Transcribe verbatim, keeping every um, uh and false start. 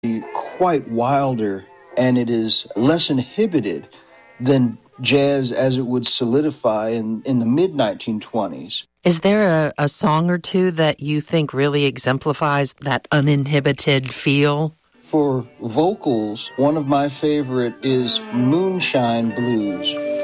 quite wilder, and it is less inhibited than jazz as it would solidify in, in the mid nineteen twenties. Is there a, a song or two that you think really exemplifies that uninhibited feel? For vocals, one of my favorite is Moonshine Blues.